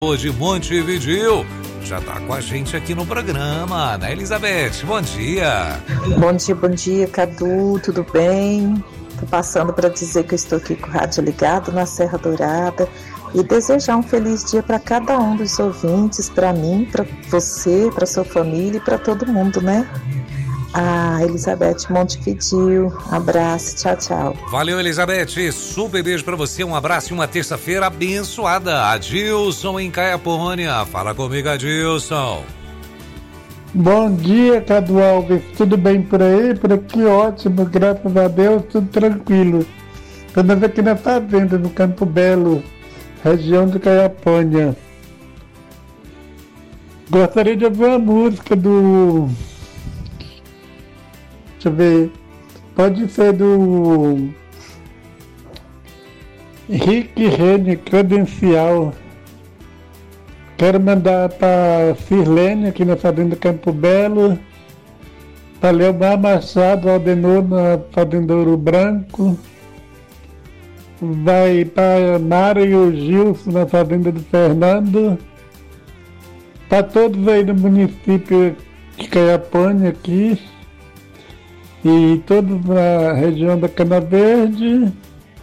de Montevidéu, já tá com a gente aqui no programa, né, Elizabeth? Bom dia. Bom dia, Cadu, tudo bem? Tô passando para dizer que eu estou aqui com o rádio ligado na Serra Dourada e desejar um feliz dia para cada um dos ouvintes, para mim, para você, para sua família e para todo mundo, né? Elizabeth Montevidéu, abraço, tchau. Valeu, Elizabeth, super beijo pra você, um abraço e uma terça-feira abençoada. Adilson em Caiapônia, fala comigo, Adilson. Bom dia, Cadu Alves, tudo bem por aí? Por aqui ótimo, graças a Deus, tudo tranquilo. Estamos aqui na fazenda, no Campo Belo, região de Caiapônia. Gostaria de ouvir uma música do... Deixa eu ver, pode ser do Rick Renner, Credencial. Quero mandar para Sirlene, aqui na Fazenda Campo Belo, para Leomar Machado, Aldenor, na Fazenda Ouro Branco. Vai para Mário Gilson, na Fazenda do Fernando. Para todos aí no município de Caiapônia aqui. E todos na região da Cana Verde.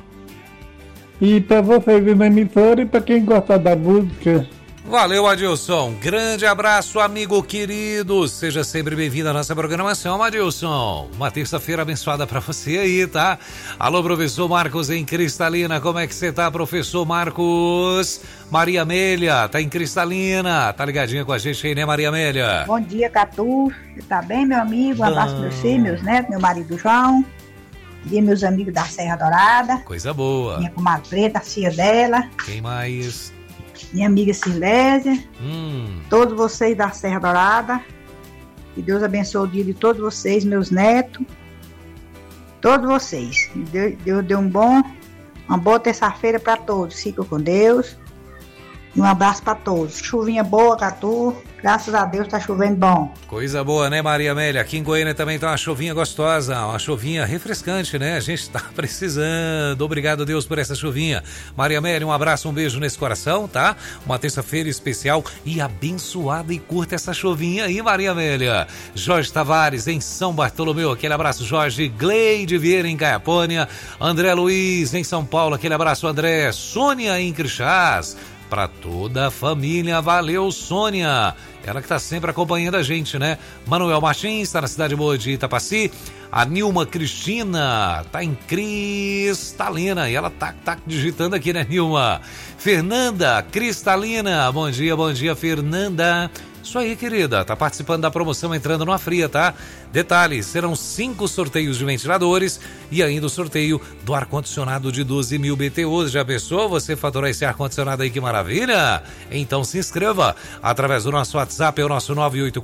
E para vocês na emissora e para quem gosta da música. Valeu, Adilson. Grande abraço, amigo querido. Seja sempre bem-vindo à nossa programação, Adilson. Uma terça-feira abençoada pra você aí, tá? Alô, professor Marcos em Cristalina. Como é que você tá, professor Marcos? Maria Amélia, tá em Cristalina. Tá ligadinha com a gente aí, né, Maria Amélia? Bom dia, Catu. Você tá bem, meu amigo? Um abraço para você, meus netos, meu marido João. E meus amigos da Serra Dourada. Coisa boa. Minha comadre Preta, a filha dela. Quem mais? Minha amiga Silésia, todos vocês da Serra Dourada, que Deus abençoe o dia de todos vocês, meus netos, todos vocês. Deus dê uma boa terça-feira para todos. Fica com Deus e um abraço para todos. Chuvinha boa, Catu, graças a Deus tá chovendo bom. Coisa boa, né, Maria Amélia? Aqui em Goiânia também tá uma chuvinha gostosa, uma chuvinha refrescante, né? A gente tá precisando. Obrigado, Deus, por essa chuvinha. Maria Amélia, um abraço, um beijo nesse coração, tá? Uma terça-feira especial e abençoada, e curta essa chuvinha aí, Maria Amélia. Jorge Tavares em São Bartolomeu, aquele abraço, Jorge. Gleide Vieira em Caiapônia. André Luiz em São Paulo, aquele abraço, André. Sônia em Crixás. Para toda a família, valeu, Sônia. Ela que tá sempre acompanhando a gente, né? Manuel Martins tá na cidade boa de Itapaci. A Nilma Cristina tá em Cristalina e ela tá digitando aqui, né, Nilma? Fernanda Cristalina, bom dia, Fernanda. Isso aí, querida, tá participando da promoção entrando numa fria, tá? Detalhes, serão 5 sorteios de ventiladores e ainda o sorteio do ar-condicionado de 12.000 BTUs. Já pensou você faturar esse ar-condicionado aí? Que maravilha! Então se inscreva através do nosso WhatsApp, é o nosso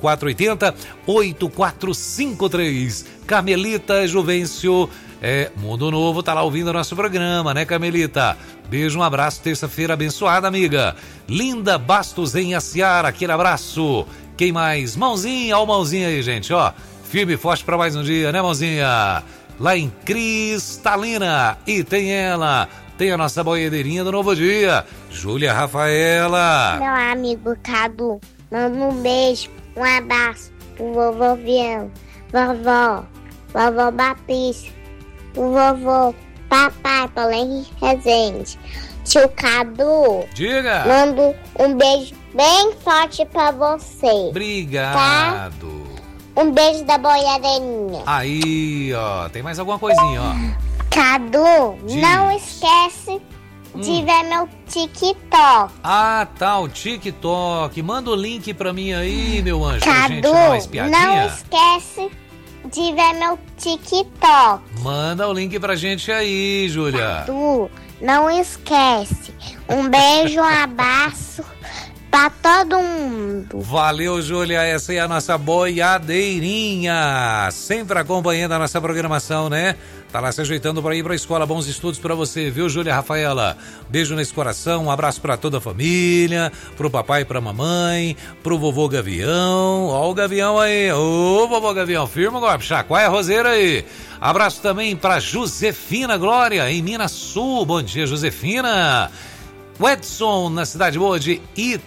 98480-8453. Carmelita Juvencio, Mundo Novo, tá lá ouvindo o nosso programa, né, Carmelita? Beijo, um abraço, terça-feira abençoada, amiga. Linda Bastos em Aciara, aquele abraço. Quem mais? Mãozinha, ó o Mãozinha aí, gente, ó. Firme e forte pra mais um dia, né, Mãozinha? Lá em Cristalina. E tem ela, tem a nossa boiadeirinha do Novo Dia, Júlia Rafaela. Meu amigo Cadu, manda um beijo, um abraço pro vovô Vião, vovó Batista, o vovô Papai Paulinho Rezende. Tio Cadu, diga. Mando um beijo bem forte pra você. Obrigado. Tá? Um beijo da boiadeirinha. Aí, ó, tem mais alguma coisinha, ó. Cadu, diz. Não esquece de ver meu TikTok. Ah, tá, o TikTok. Manda o link pra mim aí, meu anjo, Cadu, pra gente dar uma espiadinha. Não esquece de ver meu TikTok. Manda o link pra gente aí, Júlia. Cadu, não esquece. Um beijo, um abraço pra todo mundo. Valeu, Júlia. Essa é a nossa boiadeirinha. Sempre acompanhando a nossa programação, né? Tá lá se ajeitando pra ir pra escola. Bons estudos pra você, viu, Júlia Rafaela? Beijo nesse coração, um abraço pra toda a família, pro papai e pra mamãe, pro vovô Gavião. Ó o Gavião aí. Ô, vovô Gavião, firma agora, chacoalha a roseira aí. Abraço também pra Josefina Glória, em Minas Sul. Bom dia, Josefina. O Edson, na cidade boa de